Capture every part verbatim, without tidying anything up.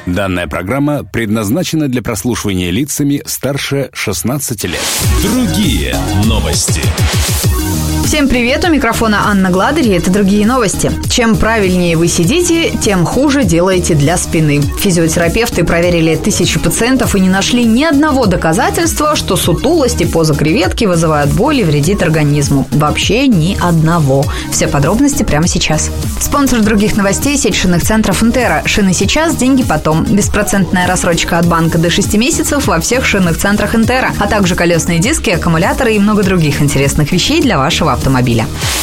Данная программа предназначена для прослушивания лицами старше шестнадцати лет. Другие новости. Всем привет, у микрофона Анна Гладырь, и это «Другие новости». Чем правильнее вы сидите, тем хуже делаете для спины. Физиотерапевты проверили тысячи пациентов и не нашли ни одного доказательства, что сутулость и поза креветки вызывают боль и вредит организму. Вообще ни одного. Все подробности прямо сейчас. Спонсор «Других новостей» – сеть шинных центров «Интера». Шины сейчас, деньги потом. Беспроцентная рассрочка от банка до шести месяцев во всех шинных центрах «Интера», а также колесные диски, аккумуляторы и много других интересных вещей для вашего автомобиля.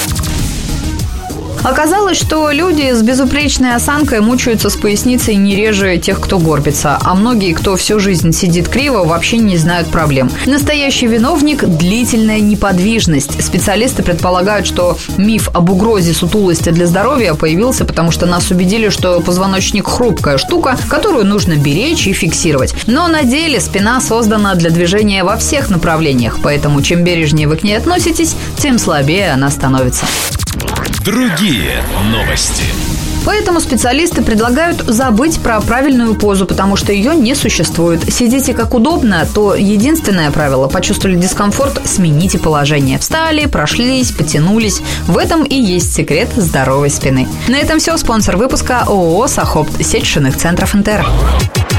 Оказалось, что люди с безупречной осанкой мучаются с поясницей не реже тех, кто горбится. А многие, кто всю жизнь сидит криво, вообще не знают проблем. Настоящий виновник – длительная неподвижность. Специалисты предполагают, что миф об угрозе сутулости для здоровья появился, потому что нас убедили, что позвоночник – хрупкая штука, которую нужно беречь и фиксировать. Но на деле спина создана для движения во всех направлениях, поэтому чем бережнее вы к ней относитесь, тем слабее она становится. Другие новости. Поэтому специалисты предлагают забыть про правильную позу, потому что ее не существует. Сидите как удобно, то единственное правило – почувствовали дискомфорт – смените положение. Встали, прошлись, потянулись. В этом и есть секрет здоровой спины. На этом все. Спонсор выпуска ООО «Сахопт», сеть шинных центров «Интера».